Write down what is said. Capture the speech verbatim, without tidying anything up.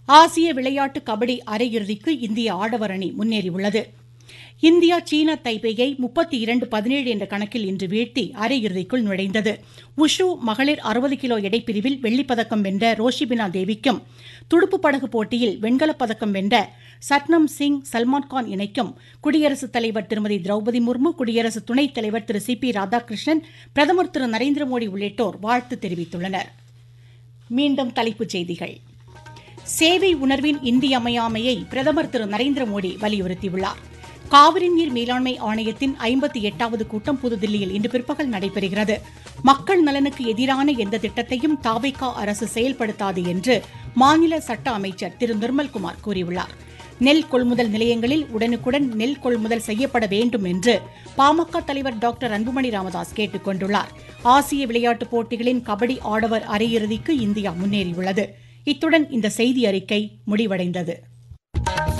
ஆசிய விளையாட்டு கபடி அரையிறுதிக்கு இந்திய ஆடவர் அணி முன்னேறியுள்ளது. இந்தியா சீனா தைபேயை முப்பத்தி இரண்டு பதினேழு என்ற கணக்கில் இன்று வீழ்த்தி அரையிறுதிக்குள் நுழைந்தது. உஷு மகளிர் அறுபது கிலோ எடைப்பிரிவில் வெள்ளிப்பதக்கம் வென்ற ரோஷிபினா தேவிக்கும், துடுப்பு படகு போட்டியில் வெண்கலப் பதக்கம் வென்ற சட்னம் சிங் சல்மான்கான் இணைக்கும் குடியரசுத் தலைவர் திருமதி திரௌபதி முர்மு, குடியரசு துணைத் தலைவர் திரு சி பி ராதாகிருஷ்ணன், பிரதமர் திரு நரேந்திர மோடி உள்ளிட்டோர் வாழ்த்து தெரிவித்துள்ளனர். மீண்டும் தலைப்புச் செய்திகள். சேவை உணர்வின் இன்றியமையாமையை பிரதமர் திரு நரேந்திர மோடி வலியுறுத்தியுள்ளார். காவிரி நீர் மேலாண்மை ஆணையத்தின் ஐம்பத்தி எட்டாவது கூட்டம் புதுதில்லியில் இன்று பிற்பகல் நடைபெறுகிறது. மக்கள் நலனுக்கு எதிரான எந்த திட்டத்தையும் தாவேகா அரசு செயல்படுத்தாது என்று மாநில சட்ட அமைச்சர் திரு நிர்மல்குமார் கூறியுள்ளார். நெல் கொள்முதல் நிலையங்களில் உடனுக்குடன் நெல் கொள்முதல் செய்யப்பட வேண்டும் என்று பாமக தலைவர் டாக்டர் அன்புமணி ராமதாஸ் கேட்டுக் கொண்டுள்ளார். ஆசிய விளையாட்டுப் போட்டிகளின் கபடி ஆடவர் அரையிறுதிக்கு இந்தியா முன்னேறியுள்ளது. இத்துடன் இந்த செய்தி அறிக்கை முடிவடைந்தது.